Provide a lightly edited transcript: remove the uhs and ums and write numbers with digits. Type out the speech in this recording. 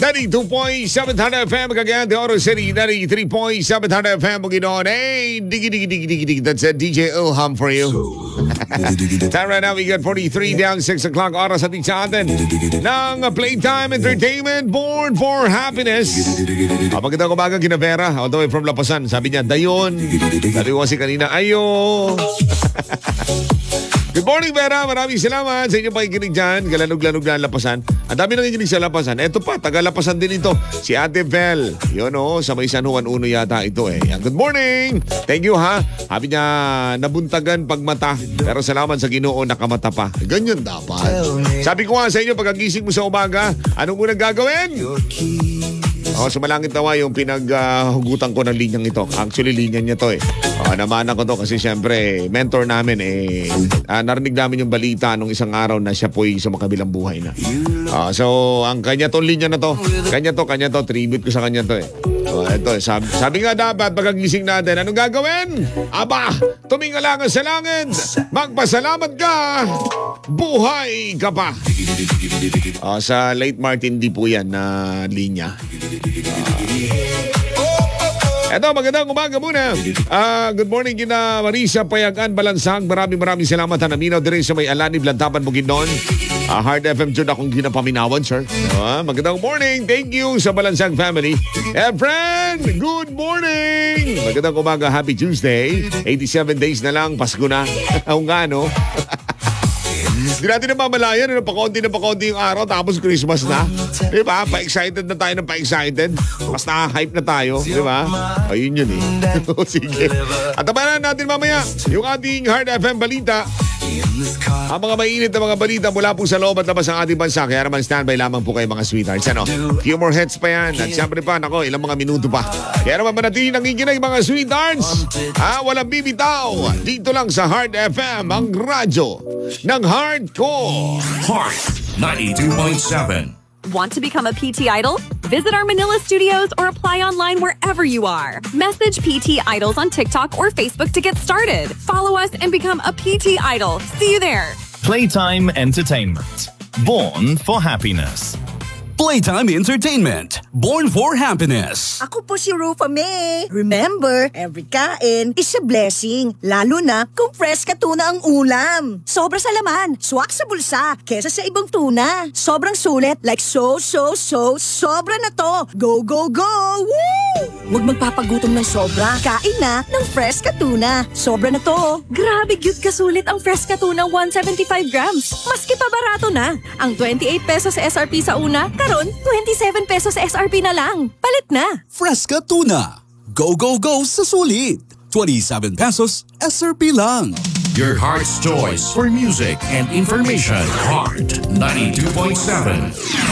92.7 FM Cagayan de Oro City, 93.7 FM Bukidnon. Hey, digi. That's DJ Ilham for you. Time right now, we got 43 down 6 o'clock oras sa atin ng Playtime Entertainment, Born for Happiness. Magandang umaga kina Vera, all the way from Lapasan. Sabi niya, dayon. Sabi ko kasi kanina, ayo. Good morning, Vera. Maraming salamat sa inyong pakikinig dyan. Galanog-lanog na Lapasan. Ang dami nakikinig sa Lapasan. Eto pa, taga-Lapasan din ito. Si Ate Vel. Yun sa may San Juan Uno yata ito eh. Good morning. Thank you ha. Sabi niya, nabuntagan pagmata. Pero salamat sa Ginoo, nakamata pa. Ganyan dapat. Sabi ko nga sa inyo, pagkagising mo sa umaga, anong unang gagawin? Sumalangit nawa yung pinaghugutan ko ng linyang ito. Actually, linya niya to eh. Namana ko to kasi syempre, mentor namin narinig namin yung balita nung isang araw na siya po'y sa makabilang buhay na. So, ang kanya to, linya na to. Kanya to. Tribute ko sa kanya to eh. Ito, sabi nga dapat pagkagising natin, anong gagawin? Aba, tumingalangan sa langit. Magpasalamat ka. Buhay ka pa. Sa late Martin D po yan na linya. Eto, magandang umaga muna. Good morning kina Marisa Payagan Balansang. Maraming salamat ha. Naminaw din sa may Alani, Blantapan, Bukidnon. Hard FM dyan akong ginapaminawan, sir. Magandang morning. Thank you sa Balansang family. Friend, good morning. Magandang umaga. Happy Tuesday. 87 days na lang. Pasko na. Ang nga, no? Hindi natin namamalayan. Pa konti yung araw tapos Christmas na. Diba? Pa-excited na tayo ng pa-excited. Mas naka-hype na tayo. Diba? Ayun yun eh. Sige. At tabanan natin mamaya yung ating Hard FM balita. Ang mga mainit na mga balita mula po sa loob at labas ng ating bansa. Kaya naman standby lamang po kayo mga sweethearts. Few more heads pa yan. At siyempre pa, ilang mga minuto pa. Kaya naman manatili nangiginay mga sweethearts. Walang bibitaw. Dito lang sa Hard FM, ang radyo ng Hardcore. Heart 92.7. Want to become a PT Idol? Visit our Manila studios or apply online wherever you are. Message PT Idols on TikTok or Facebook to get started. Follow us and become a PT Idol. See you there. Playtime Entertainment. Born for Happiness. Playtime Entertainment. Born for Happiness. Ako po si Rufa May. Remember, every kain is a blessing. Lalo na kung fresh ka tuna ang ulam. Sobra sa laman, swak sa bulsa, kesa sa ibang tuna. Sobrang sulit, like sobra na to. Go! Woo! Huwag magpapagutom ng sobra. Kain na ng fresh ka tuna. Sobra na to. Grabe cute kasulit ang fresh ka tuna 175 grams. Maski pa barato na. Ang 28 pesos sa SRP sa una, karon 27 pesos sa SRP na lang. Palit na. Fresca Tuna. Go sa sulit. 27 pesos SRP lang. Your heart's choice for music and information. Heart 92.7.